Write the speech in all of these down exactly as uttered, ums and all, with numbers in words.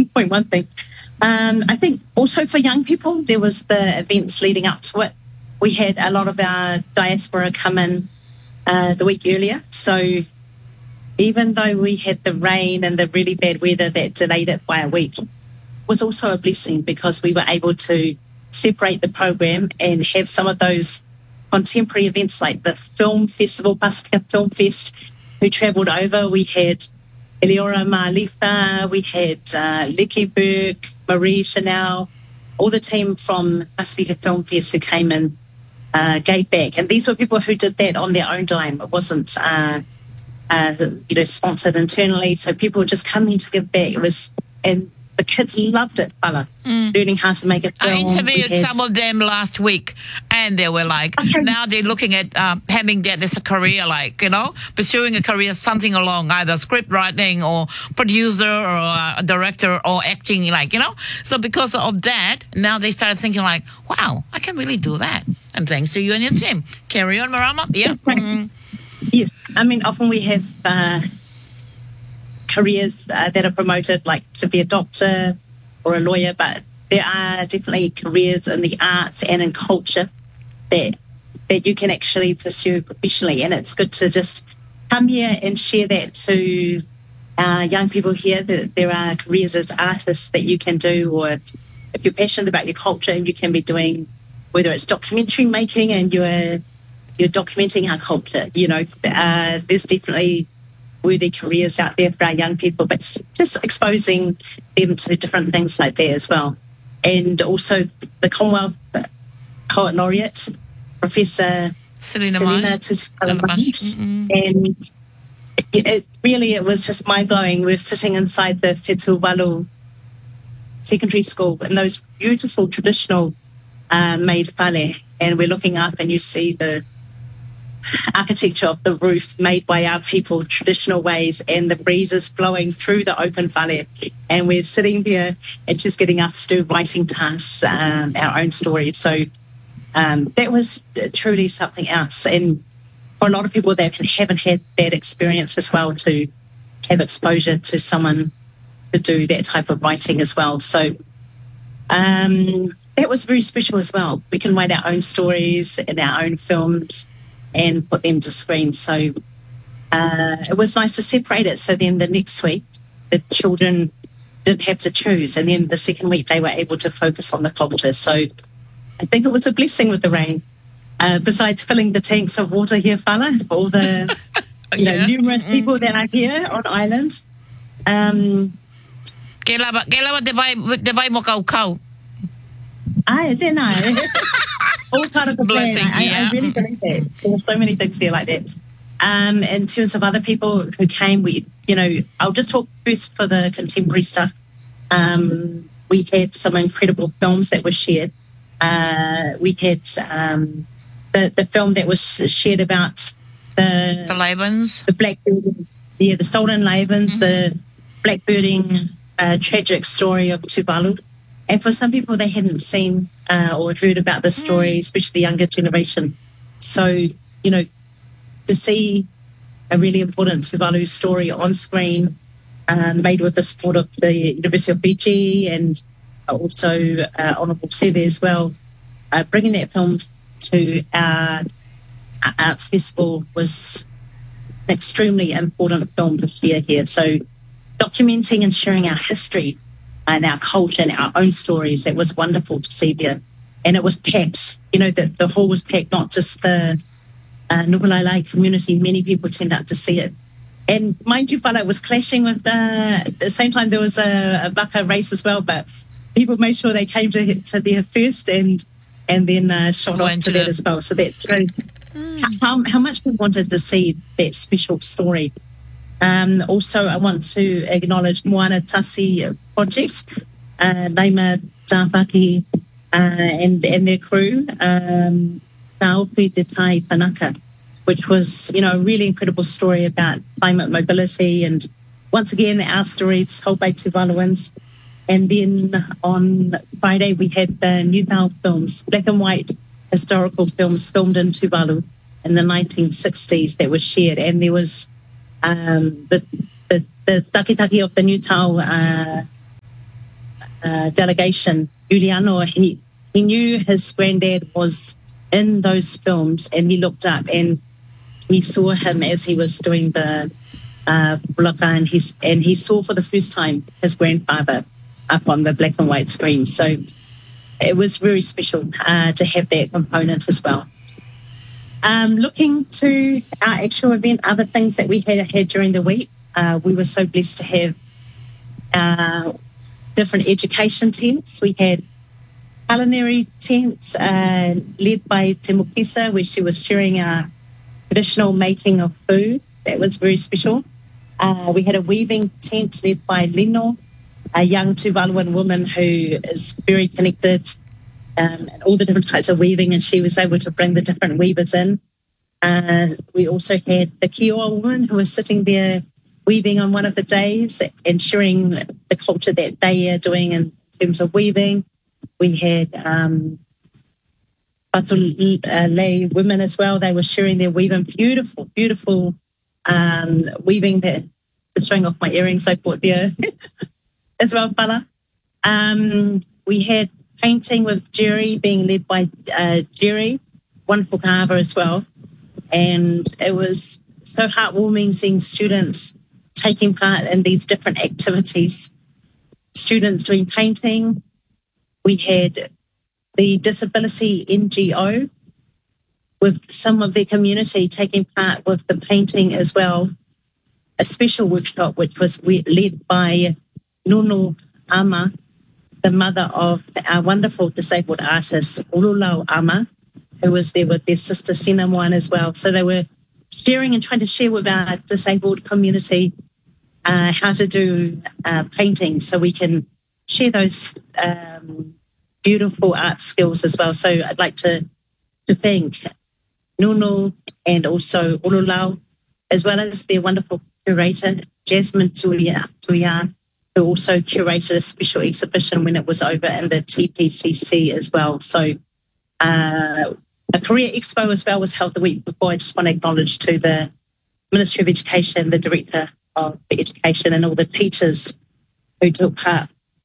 pinpoint one thing. Um, I think also for young people, there was the events leading up to it. We had a lot of our diaspora come in uh, the week earlier. So even though we had the rain and the really bad weather that delayed it by a week, it was also a blessing because we were able to separate the program and have some of those contemporary events like the film festival, Pasifika Film Fest, who travelled over. We had Eleora Malifa, we had uh, Lecky Burke, Marie Chanel, all the team from Pasifika Film Fest who came in, uh, gave back. And these were people who did that on their own dime. It wasn't, uh, uh, you know, sponsored internally. So people were just coming to give back. It was, and the kids loved it, fella, mm. learning how to make a film. I interviewed had... some of them last week, and they were like, okay. now they're looking at um, having that as a career, like, you know, pursuing a career, something along either script writing or producer or a director or acting, like, you know. So because of that, now they started thinking like, wow, I can really do that. And thanks to you and your team. Carry on, Marama. Yeah. Right. Mm-hmm. Yes. I mean, often we have... Uh, careers uh, that are promoted, like to be a doctor or a lawyer, but there are definitely careers in the arts and in culture that that you can actually pursue professionally, and it's good to just come here and share that to uh, young people here, that there are careers as artists that you can do, or if you're passionate about your culture, you can be doing, whether it's documentary making and you're you're documenting our culture, you know, uh, there's definitely worthy careers out there for our young people, but just, just exposing them to different things like that as well. And also the Commonwealth Poet Laureate, Professor Selena, Selena Tusitalamash. Mm-hmm. And it, it really, it was just mind-blowing. We're sitting inside the Whetuwalu Secondary School in those beautiful traditional uh, made whale, and we're looking up and you see the architecture of the roof made by our people, traditional ways, and the breezes blowing through the open whale. And we're sitting there and just getting us to do writing tasks, um, our own stories. So um, that was truly something else. And for a lot of people that haven't had that experience as well, to have exposure to someone to do that type of writing as well. So um, that was very special as well. We can write our own stories and our own films and put them to screen. So uh, it was nice to separate it. So then the next week, the children didn't have to choose. And then the second week, they were able to focus on the culture. So I think it was a blessing with the rain. Uh, besides filling the tanks of water here, Fala, for all the you know, yeah. numerous mm-hmm. people that are here on island. Um, Kailan ba te vai te vai mo kau-kau? I don't know. All part of the blessing. plan. I, yeah. I really believe that. There's so many things here like that. Um, in terms of other people who came, we, you know, I'll just talk first for the contemporary stuff. Um, we had some incredible films that were shared. Uh, we had um, the the film that was shared about the the Lavens, the blackbirding, yeah, the stolen Lavens, mm-hmm. the blackbirding uh, tragic story of Tuvalu. And for some people, they hadn't seen uh, or heard about this story, mm. especially the younger generation. So, you know, to see a really important Tuvalu story on screen, um, made with the support of the University of Fiji and also uh, Honourable Seve as well, uh, bringing that film to our, our Arts Festival was an extremely important film to share here. So documenting and sharing our history and our culture and our own stories, that was wonderful to see there. And it was packed, you know, the, the hall was packed, not just the uh, Nuku'ulai community. Many people turned out to see it. And mind you, Whana, it was clashing with the, at the same time there was a, a baka race as well, but people made sure they came to, to there first and and then uh, shot off to that as well. So that shows mm. how, how much we wanted to see that special story. Um, also, I want to acknowledge Moana Tasi Project, uh, Naima Tāwhaki, uh, and, and their crew, um, Tāopi Te Tai Whanaka, which was, you know, a really incredible story about climate mobility. And once again, our stories told by Tuvaluans. And then on Friday, we had the New Tau films, black and white historical films filmed in Tuvalu in the nineteen sixties that were shared. And there was um, the, the the takitaki of the New Tau uh, uh, delegation, Juliano, he, he knew his granddad was in those films, and he looked up and he saw him as he was doing the uh, blocker, and, he's, and he saw for the first time his grandfather up on the black and white screen. So it was very special uh, to have that component as well. Um, looking to our actual event, other things that we had had during the week, uh, we were so blessed to have uh, different education tents. We had culinary tents uh, led by Te Mokisa, where she was sharing our traditional making of food. That was very special. Uh, we had a weaving tent led by Lino, a young Tuvaluan woman who is very connected um, and all the different types of weaving, and she was able to bring the different weavers in. Uh, we also had the Kiowa woman who was sitting there weaving on one of the days and sharing the culture that they are doing in terms of weaving. We had um, Patulei women as well. They were sharing their weaving, beautiful, beautiful um, weaving that was showing off my earrings I bought there as well, fella. Um, we had painting with Jerry being led by uh, Jerry, wonderful carver as well. And it was so heartwarming seeing students taking part in these different activities. Students doing painting. We had the Disability N G O with some of their community taking part with the painting as well. A special workshop which was led by Nunu Ama, the mother of our wonderful disabled artist, Ululau Ama, who was there with their sister Sinamoan as well. So they were sharing and trying to share with our disabled community uh, how to do uh, painting so we can share those um, beautiful art skills as well. So I'd like to, to thank Nunu and also Ululau, as well as their wonderful curator, Jasmine Tuia, Tuia, who also curated a special exhibition when it was over in the T P C C as well. So uh, a career expo as well was held the week before. I just want to acknowledge to the Ministry of Education, the Director of Education, and all the teachers who took part.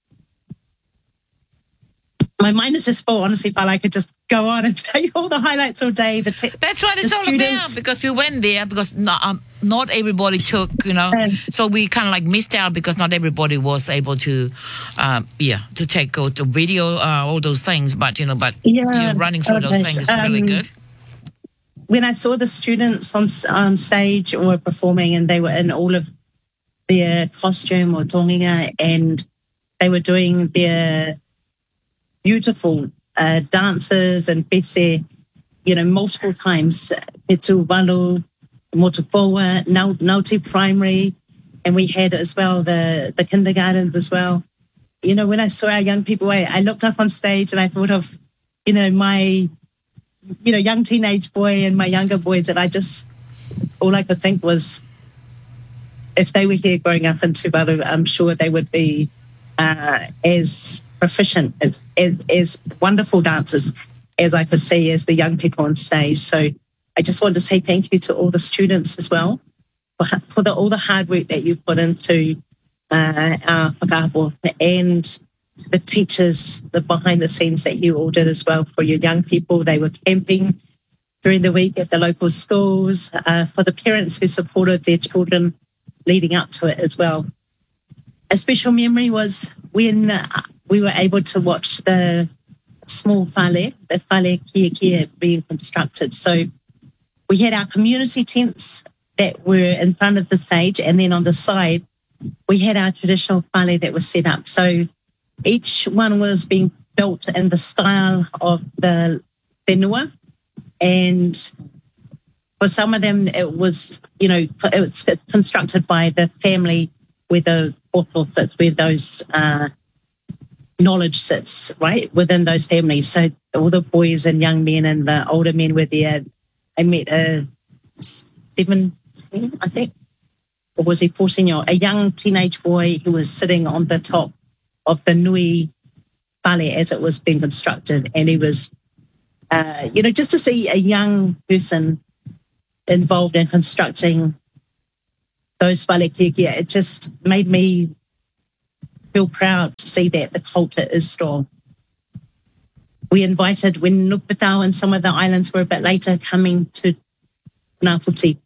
My mind is just full, honestly, but I could just go on and tell you all the highlights all day. The te- That's what it's all students. about, because we went there because not, um, not everybody took, you know, um, so we kind of like missed out because not everybody was able to, um, yeah, to take go to video, uh, all those things. But, you know, but yeah, you running through okay. those things is um, really good. When I saw the students on, on stage or performing, and they were in all of their costume or tonginga, and they were doing their beautiful uh, dances and pese, you know, multiple times. Petu Walu, Motupoa, Nauti Primary, and we had as well the, the kindergartens as well. You know, when I saw our young people, I, I looked up on stage and I thought of, you know, my, you know, young teenage boy and my younger boys, and I just, all I could think was, if they were here growing up in Tuvalu, I'm sure they would be uh, as proficient, as, as, as wonderful dancers as I could see as the young people on stage. So I just want to say thank you to all the students as well for, for the, all the hard work that you put into uh, our whakapo, and the teachers, the behind the scenes that you all did as well for your young people. They were camping during the week at the local schools, uh, for the parents who supported their children leading up to it as well. A special memory was when uh, we were able to watch the small whale, the whale kia kia being constructed. So we had our community tents that were in front of the stage, and then on the side, we had our traditional whale that was set up. So each one was being built in the style of the whenua, and for some of them, it was, you know, it's constructed by the family where the author sits, where those uh, knowledge sits, right, within those families. So all the boys and young men and the older men were there. I met a seventeen, I think, or was he fourteen year old, a young teenage boy who was sitting on the top of the nui whale as it was being constructed. And he was, uh, you know, just to see a young person involved in constructing those whale kia kia, it just made me feel proud to see that the culture is strong. We invited, when Nukpatau and some of the islands were a bit later coming to Ngāputi,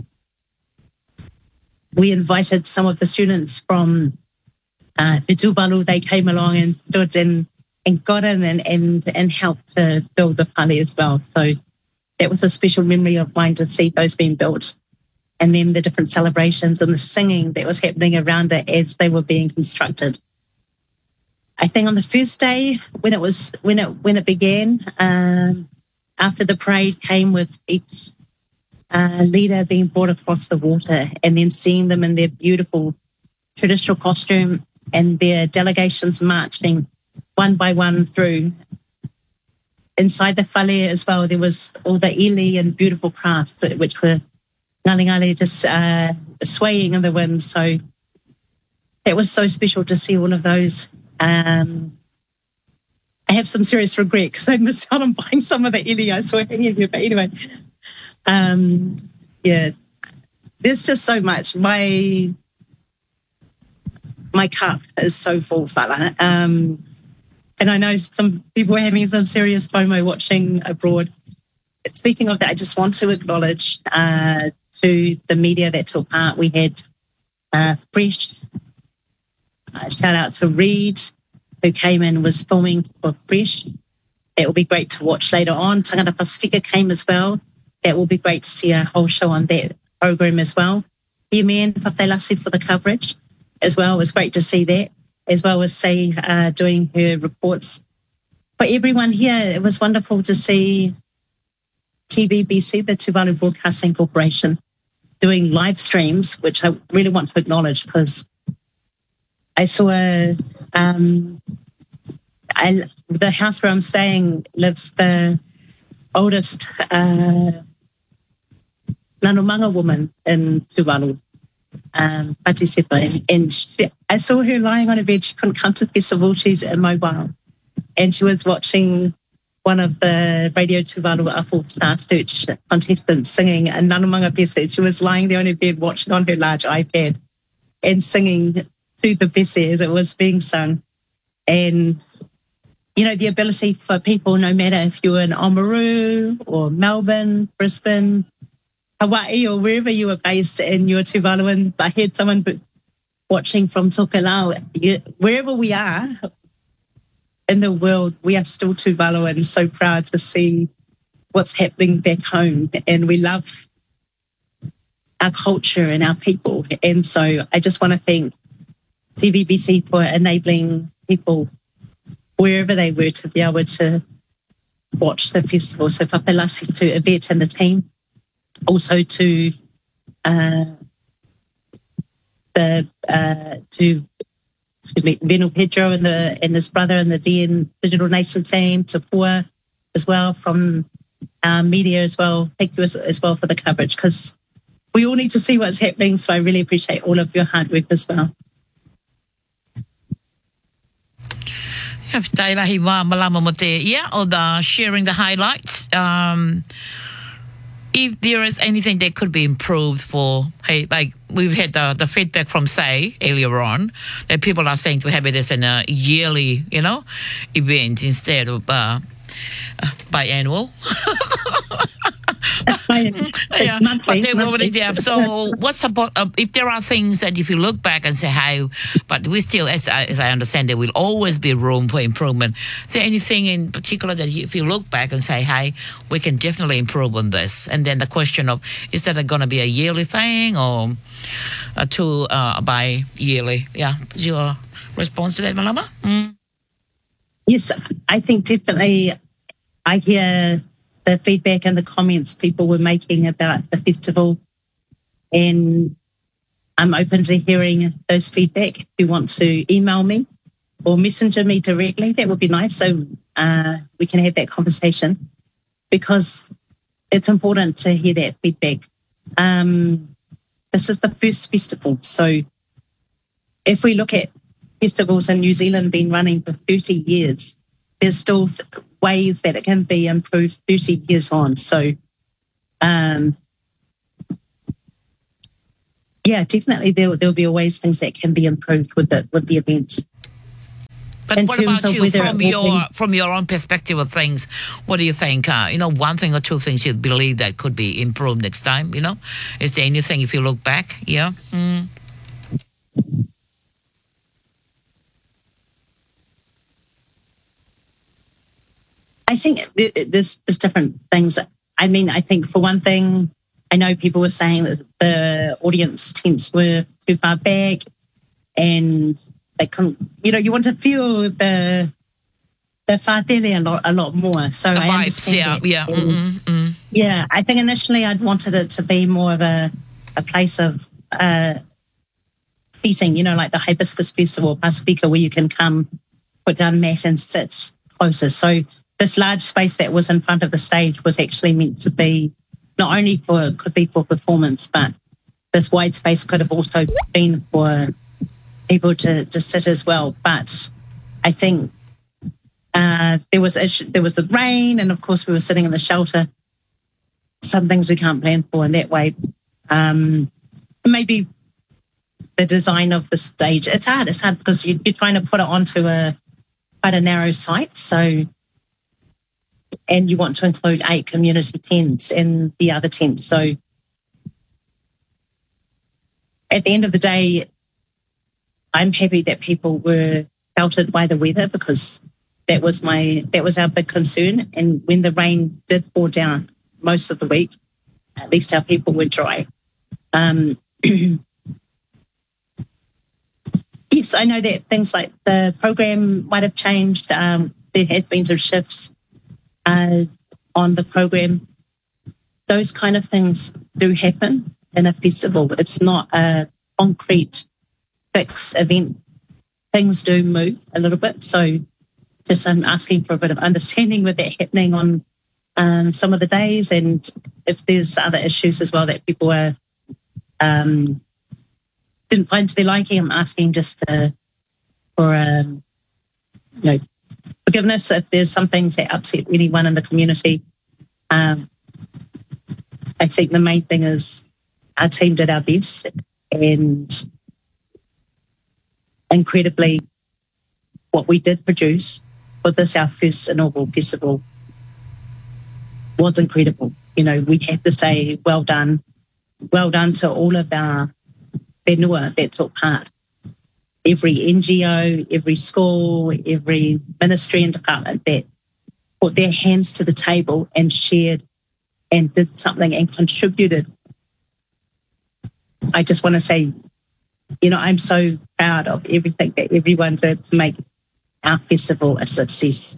we invited some of the students from uh, Tuvalu. They came along and stood in and got in and, and, and helped to build the pali as well. So that was a special memory of mine to see those being built. And then the different celebrations and the singing that was happening around it as they were being constructed. I think on the first day when it was when it when it began, um, after the parade came with each uh, leader being brought across the water, and then seeing them in their beautiful traditional costume and their delegations marching one by one through. Inside the whale as well, there was all the ili and beautiful crafts which were ngāli just uh, swaying in the wind. So it was so special to see all of those. Um, I have some serious regret because I missed out on buying some of the ili I saw hanging here. But anyway, um, yeah, there's just so much. My my cup is so full, fella. Um, and I know some people are having some serious FOMO watching abroad. Speaking of that, I just want to acknowledge uh, to the media that took part. We had uh, Fresh, uh, shout out to Reed, who came in, was filming for Fresh. It will be great to watch later on. Tangata Pasifika came as well. That will be great to see a whole show on that program as well. Yemen Fafelasi for the coverage as well. It was great to see that, as well as say uh, doing her reports. For everyone here, it was wonderful to see T V B C, the Tuvalu Broadcasting Corporation, doing live streams, which I really want to acknowledge because I saw a, um, I, the house where I'm staying lives the oldest uh, Nanumanga woman in Tuvalu, um, Patisepa, and she, I saw her lying on a bed. She couldn't come to the festival. She's immobile, and she was watching one of the Radio Tuvalu Apple Star Search contestants singing a Nanumanga Pese. She was lying there on her bed watching on her large iPad and singing to the Pese as it was being sung. And, you know, the ability for people, no matter if you're in Oamaru or Melbourne, Brisbane, Hawaii, or wherever you were based in your Tuvaluan, I heard someone watching from Tokelau, you, wherever we are, in the world, we are still Tuvalu and so proud to see what's happening back home. And we love our culture and our people. And so I just want to thank T V B C for enabling people wherever they were to be able to watch the festival. So whapelasi to Yvette and the team, also to uh, the uh, to Venu Pedro and the and his brother and the D N Digital Nation team, to Pua as well from our media as well. Thank you as, as well for the coverage, because we all need to see what's happening. So I really appreciate all of your hard work as well. Yeah, or the sharing the highlights. Um, if there is anything that could be improved for, hey, like we've had the, the feedback from Say earlier on, that people are saying to have it as a uh, yearly, you know, event instead of uh, uh, biannual. Yeah, monthly, but they monthly. yeah. So, what's about uh, if there are things that if you look back and say how, but we still, as I, as I understand, there will always be room for improvement. Is there anything in particular that you, if you look back and say, "Hey, we can definitely improve on this"? And then the question of, is that going to be a yearly thing or a two uh, by yearly? Yeah, is your response to that, Malama? Mm. Yes, I think definitely. I hear the feedback and the comments people were making about the festival, and I'm open to hearing those feedback. If you want to email me or messenger me directly, that would be nice, so uh, we can have that conversation, because it's important to hear that feedback. Um, this is the first festival, so if we look at festivals in New Zealand been running for thirty years, there's still ways that it can be improved thirty years on. So, um, yeah, definitely there there'll be always things that can be improved with the with the event. But what about you from your from your own perspective of things? What do you think? Uh, you know, one thing or two things you believe that could be improved next time. You know, is there anything if you look back? Yeah. Mm. I think there's there's different things. I mean, I think for one thing, I know people were saying that the audience tents were too far back, and they couldn't. You know, you want to feel the the whātere a lot a lot more. So the I vibes, understand yeah, that. yeah, mm, mm. yeah. I think initially I'd wanted it to be more of a a place of uh, seating. You know, like the Hibiscus Festival, Pasifika, where you can come, put down a mat, and sit closer. So this large space that was in front of the stage was actually meant to be not only for, could be for performance, but this wide space could have also been for people to, to sit as well. But I think uh, there was issue, there was the rain, and of course we were sitting in the shelter. Some things we can't plan for in that way. Um, maybe the design of the stage, it's hard, it's hard because you, you're trying to put it onto a quite a narrow site. So and you want to include eight community tents and the other tents. So at the end of the day, I'm happy that people were sheltered by the weather, because that was my that was our big concern. And when the rain did pour down most of the week, at least our people were dry. Um, yes, I know that things like the program might have changed. Um, there have been some shifts Uh, on the program. Those kind of things do happen in a festival. It's not a concrete fixed event. Things do move a little bit. So just I'm asking for a bit of understanding with that happening on um, some of the days, and if there's other issues as well that people are um, didn't find to their liking, I'm asking just to, for um, you know, forgiveness if there's some things that upset anyone in the community. Um, I think the main thing is our team did our best, and incredibly what we did produce for this, our first inaugural festival, was incredible. You know, we have to say well done. Well done to all of our whenua that took part. Every N G O, every school, every ministry and department that put their hands to the table and shared and did something and contributed. I just want to say, you know, I'm so proud of everything that everyone did to make our festival a success.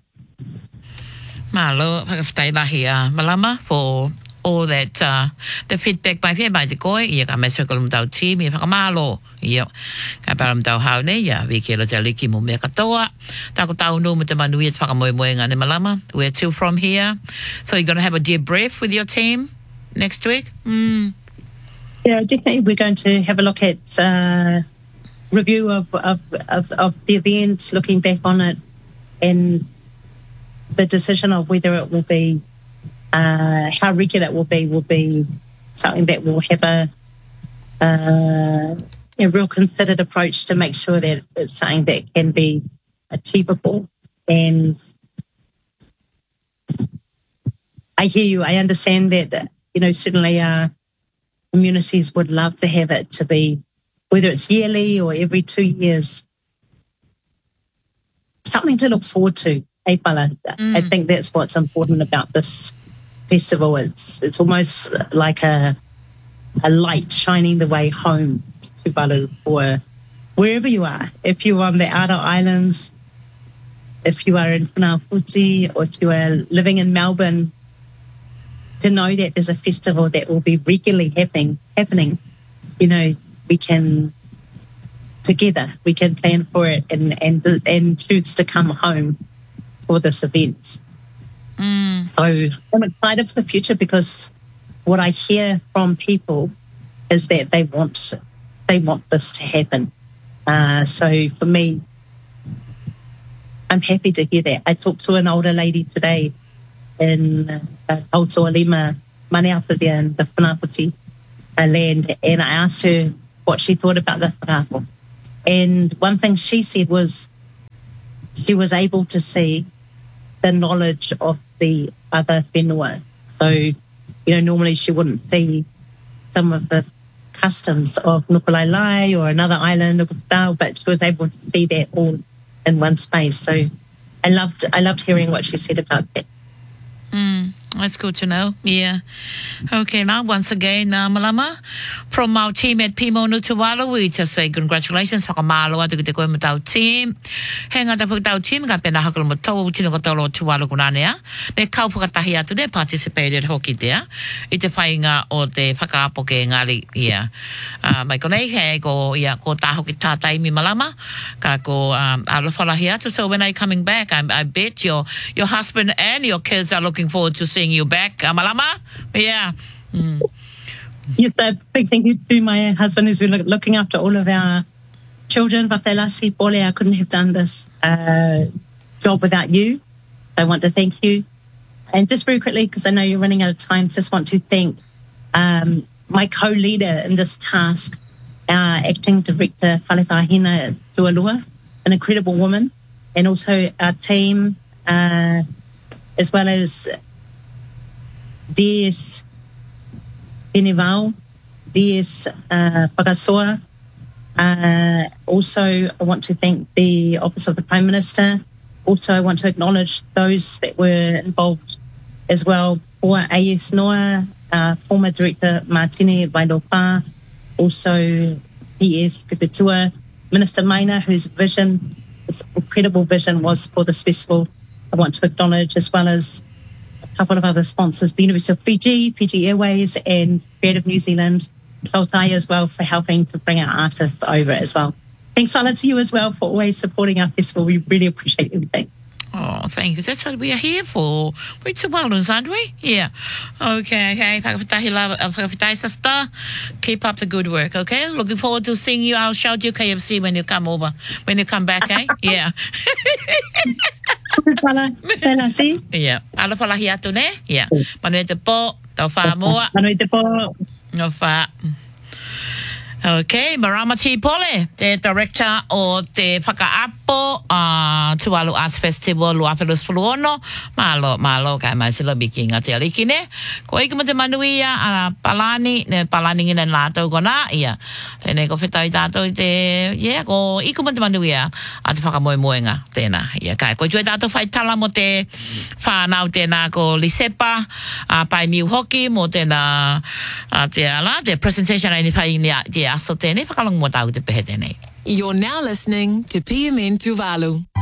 Malo, malama for all that uh, the feedback by phía bài thì coi ia ka mai circle mtau team ia ka malo ia ka para mtau hau ne ia vi ke lo tali ki mo me ka toa ta ko tau no mta manu ia fa mo mo ngane malama. We're two from here, so you're going to have a debrief with your team next week. Mm. Yeah, definitely. We're going to have a look at uh, review of, of of of the event, looking back on it, and the decision of whether it will be Uh, how regular it will be will be something that will have a, uh, a real considered approach to make sure that it's something that can be achievable. And I hear you. I understand that, you know, certainly our communities would love to have it to be, whether it's yearly or every two years, something to look forward to. Hey, fella. Mm. I think that's what's important about this festival. It's it's almost like a a light shining the way home to Tuvalu, or wherever you are. If you're on the outer islands, if you are in Funafuti, or if you are living in Melbourne, to know that there's a festival that will be regularly happening. Happening, you know, we can together we can plan for it and and and choose to come home for this event. Mm. So I'm excited for the future, because what I hear from people is that they want they want this to happen. Uh, so for me, I'm happy to hear that. I talked to an older lady today in uh, Aotearoa, Maniapa there in the Funafuti uh, land, and I asked her what she thought about the whakako. And one thing she said was, she was able to see the knowledge of the other whenua. So, you know, normally she wouldn't see some of the customs of Nuku'alalai or another island, Nukutau, but she was able to see that all in one space. So I loved I loved hearing what she said about that. Mm, that's good to know. Yeah. Okay, now once again, uh, Malama, from our team at Pimo Nutuwalo, we just say congratulations sa kamalo at the Goy Matau team. Hang on the Putau team, got the Nahakal Moto, Tinokotolo Tuwalo Gunania. The Kaupakatahia today participated hockey there. It's a flying or the Pakapoke ngali, yeah. Uh, my Konei go, yeah, go Tahoki Tatai mi Malama, Kako, um, Alafala here. So when I coming back, I, I bet your your husband and your kids are looking forward to seeing you back, Malama. Yeah. Mm. Yes, a big thank you to my husband who's look, looking after all of our children. Vatelasi Pole, I couldn't have done this uh, job without you. I want to thank you. And just very quickly, because I know you're running out of time, just want to thank um, my co-leader in this task, our acting director, Falefahina Tualua, an incredible woman, and also our team, uh, as well as D S Benivau, D S uh, Whakasoa. Uh, also, I want to thank the Office of the Prime Minister. Also, I want to acknowledge those that were involved as well. For A S Noa, uh, former Director Martini Vailopa, also P S Pipitua, Minister Maina, whose vision, this incredible vision was for this festival. I want to acknowledge, as well as a couple of other sponsors, the University of Fiji, Fiji Airways, and Creative New Zealand, Kautai as well, for helping to bring our artists over as well. Thanks, Fala, to you as well for always supporting our festival. We really appreciate everything. Oh, thank you. That's what we are here for. We're too well, aren't we? Yeah. Okay, okay. Keep up the good work, okay? Looking forward to seeing you. I'll shout you K F C when you come over, when you come back, eh? Yeah. Yeah. Ala pala hiato ne? Yeah. Manuel te po, tau wha mua. Manuel te po. No wha. Okay, Maramati Pole, the director o te whakaapo uh, Tuvalu Arts Festival Luapelus Puluono, malo, malo, kai mai sila biki ngā te aliki ne. Ko iki mo te manui ia, uh, palani, ne palani ngina nātou kona, ia. Tēnei ko whetai tātou i te, yeah, ko iki mo te manui ia, a te whakamoemoenga, tēnā, ia kai. Ko tue tātou whai tala mo te whānau tēnā ko Lisepa, uh, pai New Hockey, mo tēnā, uh, te ala, te presentation ai ni whai ni a, te aso tēnei, whakalong mo tau te pehe tēnei. You're now listening to P M N Tuvalu.